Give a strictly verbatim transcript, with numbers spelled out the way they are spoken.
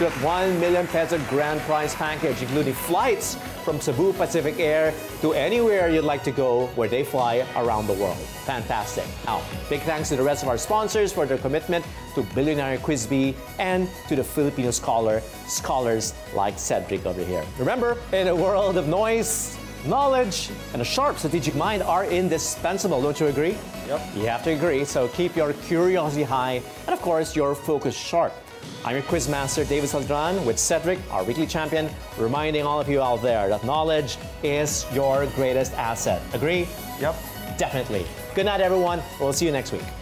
to that one million peso grand prize package, including flights from Cebu Pacific Air to anywhere you'd like to go where they fly around the world. Fantastic. Now, big thanks to the rest of our sponsors for their commitment to Billionaire Quiz Bee and to the Filipino scholar, scholars like Cedric over here. Remember, in a world of noise, knowledge and a sharp strategic mind are indispensable, don't you agree? Yep. You have to agree, so keep your curiosity high and of course your focus sharp. I'm your Quizmaster David Saldran with Cedric, our weekly champion, reminding all of you out there that knowledge is your greatest asset. Agree? Yep. Definitely. Good night everyone, we'll see you next week.